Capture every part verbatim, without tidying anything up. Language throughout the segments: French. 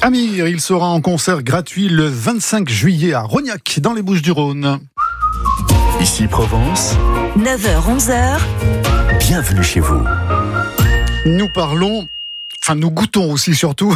Amir, il sera en concert gratuit le vingt-cinq juillet à Rognac, dans les Bouches-du-Rhône. Ici Provence, neuf heures onze heures. Bienvenue chez vous. Nous parlons, enfin nous goûtons aussi surtout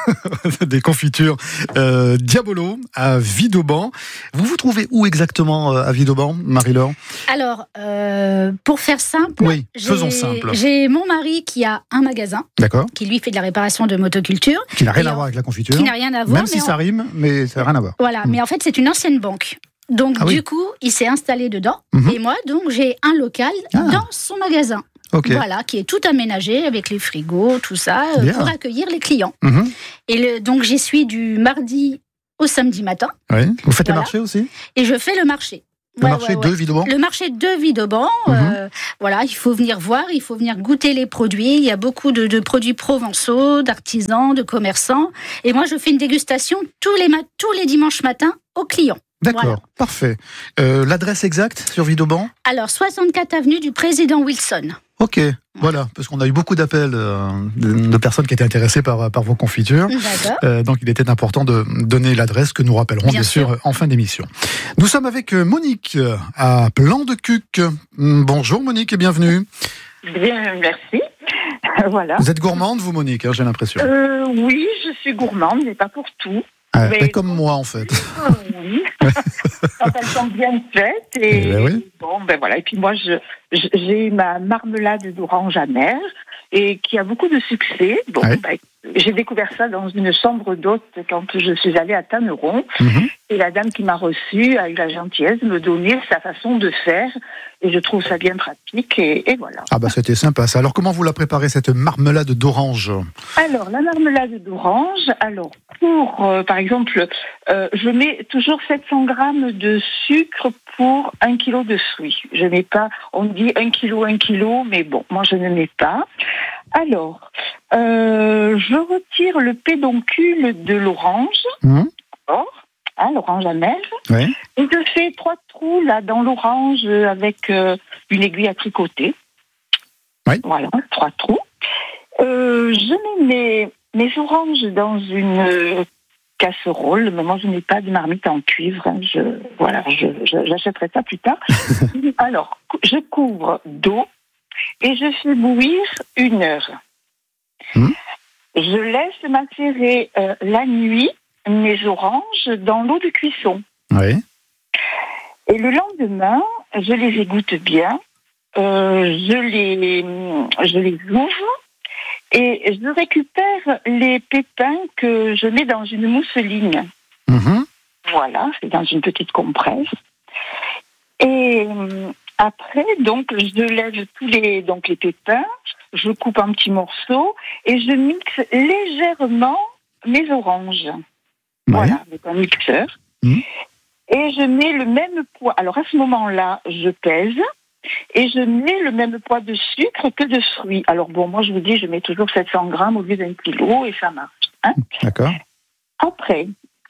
des confitures euh, Diabolo à Vidauban. Vous vous trouvez où exactement à Vidauban, Marie-Laure ? Alors, euh, pour faire simple, oui, j'ai, faisons simple. J'ai mon mari qui a un magasin, d'accord, qui lui fait de la réparation de motoculture. Qui n'a rien et à voir avec la confiture. Qui n'a rien à voir. Même si on... ça rime, mais ça n'a rien à voir. Voilà, mmh. mais en fait c'est une ancienne banque. Donc ah, du oui. coup, il s'est installé dedans. Mmh. Et moi, donc j'ai un local ah. dans son magasin. Okay. Voilà, qui est tout aménagé avec les frigos, tout ça, euh, pour accueillir les clients. Mmh. Et le, donc j'y suis du mardi au samedi matin. Oui. Vous faites voilà. les marchés aussi ? Et je fais le marché. Le ouais, marché ouais, de ouais. Vidauban ? Le marché de Vidauban. Mmh. Euh, voilà, il faut venir voir, il faut venir goûter les produits. Il y a beaucoup de, de produits provençaux, d'artisans, de commerçants. Et moi, je fais une dégustation tous les, ma- tous les dimanches matins aux clients. D'accord, voilà. Parfait. Euh, l'adresse exacte sur Vidauban ? Alors, soixante-quatre avenue du Président Wilson. Ok, voilà, parce qu'on a eu beaucoup d'appels euh, de, de personnes qui étaient intéressées par, par vos confitures. D'accord. Euh, donc il était important de donner l'adresse que nous rappellerons bien, bien sûr. sûr en fin d'émission. Nous sommes avec Monique à Plan-de-Cuc. Bonjour Monique et bienvenue. Bien, merci. Voilà. Vous êtes gourmande vous Monique, hein, j'ai l'impression. Euh, oui, je suis gourmande, mais pas pour tout. Ah, mais mais comme moi en fait. Euh, oui. Quand elles sont bien faites et, et ben oui. bon ben voilà. Et puis moi je, je j'ai ma marmelade d'orange amère et qui a beaucoup de succès. Bon, ouais. ben, j'ai découvert ça dans une chambre d'hôte quand je suis allée à Tanneron. Mm-hmm. Et la dame qui m'a reçue, avec la gentillesse, me donnait sa façon de faire. Et je trouve ça bien pratique. Et, et voilà. Ah bah c'était sympa ça. Alors comment vous la préparez cette marmelade d'orange ? Alors la marmelade d'orange, alors pour euh, par exemple, euh, je mets toujours sept cents grammes de sucre pour un kilo de fruits. Je mets pas, on dit un kilo, un kilo, mais bon, moi je ne mets pas. Alors, euh, je retire le pédoncule de l'orange. Mmh. D'accord. Hein, l'orange amère. Ouais. Et je fais trois trous là dans l'orange avec euh, une aiguille à tricoter. Ouais. Voilà, trois trous. Euh, je mets mes, mes oranges dans une euh, casserole. Mais moi, je n'ai pas de marmite en cuivre. Hein. Je, voilà, je, je, j'achèterai ça plus tard. Alors, je couvre d'eau et je fais bouillir une heure. Mmh. Je laisse macérer euh, la nuit mes oranges dans l'eau de cuisson. Oui. Et le lendemain, je les égoutte bien, euh, je les, je les ouvre et je récupère les pépins que je mets dans une mousseline. Mm-hmm. Voilà, c'est dans une petite compresse. Et après, donc, je lève tous les, donc, les pépins, je coupe en petits morceaux et je mixe légèrement mes oranges. Ouais. Voilà, avec un mixeur. Mmh. Et je mets le même poids. Alors, à ce moment-là, je pèse et je mets le même poids de sucre que de fruits. Alors, bon, moi, je vous dis, je mets toujours sept cents grammes au lieu d'un kilo et ça marche. Hein. D'accord. Après,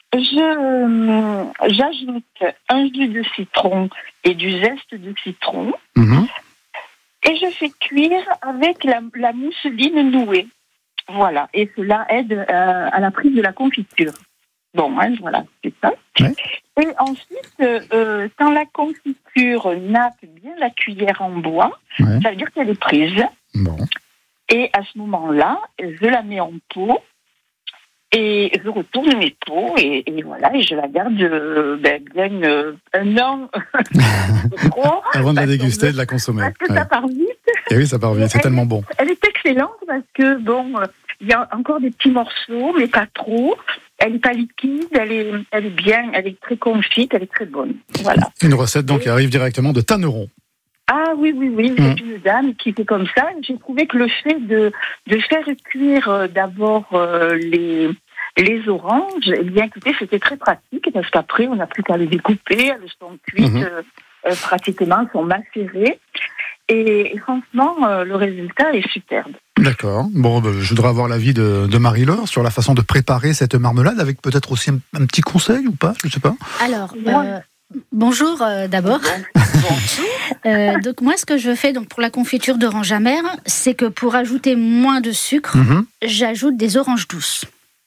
je, j'ajoute un jus de citron et du zeste de citron. Mmh. Et je fais cuire avec la, la mousseline nouée. Voilà. Et cela aide euh, à la prise de la confiture. Bon, hein, voilà, c'est ça. Ouais. Et ensuite, euh, quand la confiture nappe bien la cuillère en bois, ouais. ça veut dire qu'elle est prise. Bon. Et à ce moment-là, je la mets en pot et je retourne mes pots et, et voilà, et je la garde euh, ben, bien euh, un an trop. Avant de la déguster, de la consommer. Parce que ouais. ça part vite. Et oui, ça part vite, c'est elle tellement est, bon. Elle est excellente parce que, bon, il y a encore des petits morceaux, mais pas trop. Elle n'est pas liquide, elle est, elle est bien, elle est très confite, elle est très bonne. Voilà. Une recette donc qui arrive directement de Tanneron. Ah oui, oui, oui, c'est mmh. une dame qui fait comme ça. J'ai trouvé que le fait de, de faire cuire euh, d'abord euh, les, les oranges, eh bien écoutez, c'était très pratique parce qu'après, on n'a plus qu'à les découper, elles sont cuites mmh. euh, euh, pratiquement, elles sont macérées. Et, et franchement, euh, le résultat est superbe. D'accord. Bon, ben, je voudrais avoir l'avis de, de Marie-Laure sur la façon de préparer cette marmelade, avec peut-être aussi un, un petit conseil ou pas, je ne sais pas. Alors, euh, bonjour euh, d'abord. euh, donc moi, ce que je fais donc, pour la confiture d'orange amère, c'est que pour ajouter moins de sucre, mm-hmm. j'ajoute des oranges douces.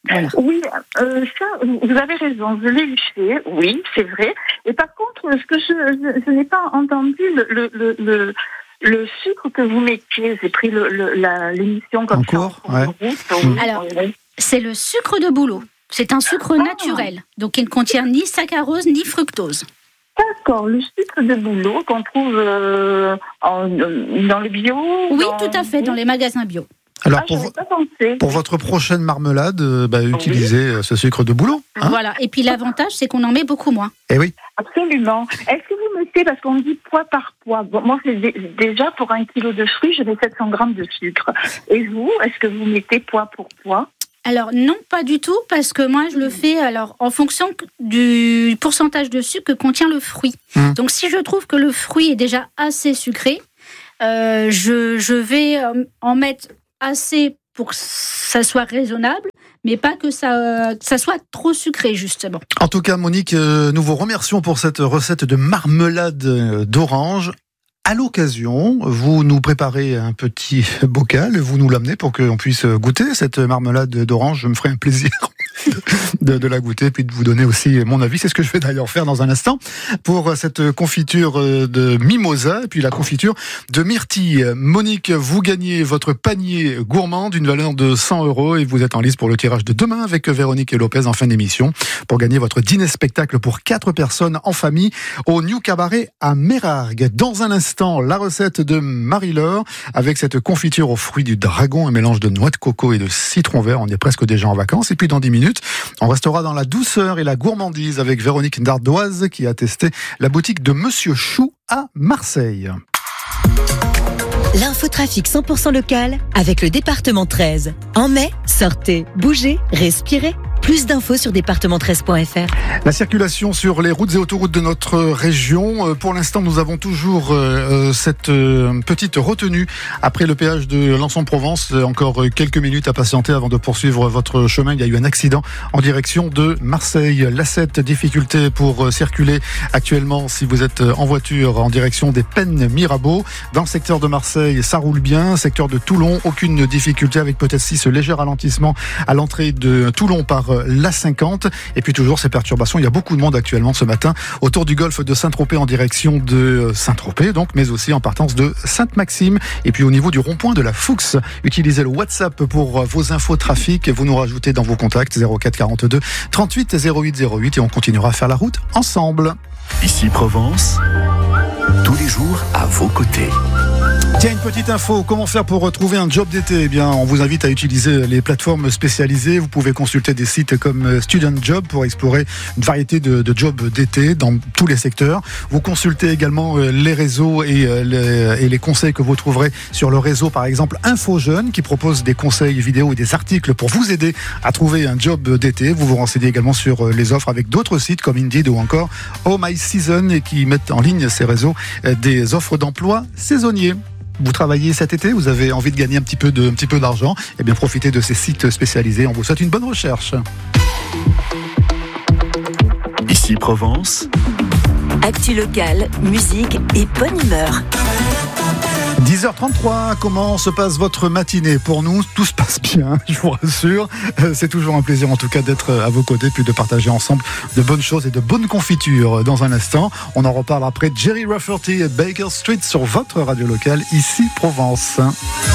Voilà. Oui, euh, ça, vous avez raison, je l'ai fait, oui, c'est vrai. Et par contre, ce que je, je, je n'ai pas entendu, le, le, le, le sucre que vous mettiez, j'ai pris le, le, la, l'émission comme ça. Encore, ouais. Route, Alors, c'est le sucre de bouleau. C'est un sucre Ah. naturel, donc il ne contient ni saccharose ni fructose. D'accord, le sucre de bouleau qu'on trouve euh, en, dans le bio. Oui, dans... tout à fait, dans les magasins bio. Alors, ah, pour, j'avais pas pensé. pour votre prochaine marmelade, euh, bah, Oui. utilisez ce sucre de bouleau. Hein. Voilà. Et puis l'avantage, c'est qu'on en met beaucoup moins. Eh oui. Absolument. Est-ce que vous mettez, parce qu'on dit poids par poids, bon, moi c'est dé- déjà pour un kilo de fruits, je mets sept cents grammes de sucre. Et vous, est-ce que vous mettez poids pour poids? Alors non, pas du tout, parce que moi je le fais alors en fonction du pourcentage de sucre que contient le fruit. Mmh. Donc si je trouve que le fruit est déjà assez sucré, euh, je, je vais euh, en mettre assez pour que ça soit raisonnable, mais pas que ça, que ça soit trop sucré, justement. En tout cas, Monique, euh, nous vous remercions pour cette recette de marmelade euh, d'orange. À l'occasion, vous nous préparez un petit bocal, vous nous l'amenez pour qu'on puisse goûter cette marmelade d'orange. Je me ferai un plaisir de, de la goûter, puis de vous donner aussi mon avis. C'est ce que je vais d'ailleurs faire dans un instant pour cette confiture de mimosa et puis la confiture de myrtille. Monique, vous gagnez votre panier gourmand d'une valeur de cent euros et vous êtes en lice pour le tirage de demain avec Véronique Lopez en fin d'émission pour gagner votre dîner spectacle pour quatre personnes en famille au New Cabaret à Mérargues. Dans un instant, la recette de Marie-Laure avec cette confiture aux fruits du dragon, un mélange de noix de coco et de citron vert. On est presque déjà en vacances. Et puis dans dix minutes, on restera dans la douceur et la gourmandise avec Véronique Dardoise qui a testé la boutique de Monsieur Chou à Marseille. L'infotrafic cent pour cent local avec le département treize. En mai, sortez, bougez, respirez. Plus d'infos sur département treize point f r. La circulation sur les routes et autoroutes de notre région. Pour l'instant, nous avons toujours euh, cette euh, petite retenue après le péage de Lançon-Provence. Encore quelques minutes à patienter avant de poursuivre votre chemin. Il y a eu un accident en direction de Marseille. La sept, difficulté pour circuler actuellement si vous êtes en voiture en direction des Pennes Mirabeau. Dans le secteur de Marseille, ça roule bien. Secteur de Toulon, aucune difficulté avec peut-être si ce léger ralentissement à l'entrée de Toulon par l'A cinquante. Et puis toujours ces perturbations. Il y a beaucoup de monde actuellement ce matin autour du golfe de Saint-Tropez en direction de Saint-Tropez, donc, mais aussi en partance de Sainte-Maxime. Et puis au niveau du rond-point de la Fuchs, utilisez le WhatsApp pour vos infos trafic. Vous nous rajoutez dans vos contacts zéro quatre quarante-deux trente-huit zéro huit zéro huit et on continuera à faire la route ensemble. Ici Provence, tous les jours à vos côtés. Tiens, une petite info, comment faire pour retrouver un job d'été? Eh bien, on vous invite à utiliser les plateformes spécialisées. Vous pouvez consulter des sites comme Student Job pour explorer une variété de, de jobs d'été dans tous les secteurs. Vous consultez également les réseaux et les, et les conseils que vous trouverez sur le réseau, par exemple Info Jeune, qui propose des conseils vidéo et des articles pour vous aider à trouver un job d'été. Vous vous renseignez également sur les offres avec d'autres sites comme Indeed ou encore Oh My Season et qui mettent en ligne ces réseaux des offres d'emploi saisonniers. Vous travaillez cet été, vous avez envie de gagner un petit peu de, un petit peu d'argent, eh bien profitez de ces sites spécialisés. On vous souhaite une bonne recherche. Ici Provence, Actu locale, musique et bonne humeur. dix heures trente-trois, comment se passe votre matinée? Pour nous, tout se passe bien, je vous rassure. C'est toujours un plaisir en tout cas d'être à vos côtés, puis de partager ensemble de bonnes choses et de bonnes confitures. Dans un instant, on en reparle après Jerry Rafferty et Baker Street sur votre radio locale, ici Provence.